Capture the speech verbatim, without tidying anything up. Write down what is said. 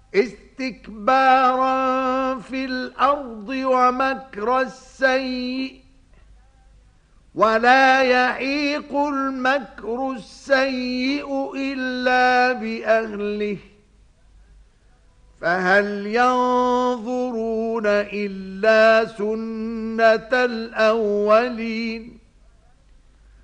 استكبارا في الأرض ومكر السيء ولا يحيق المكر السيء إلا بأهله فهل ينظرون إلا سنة الأولين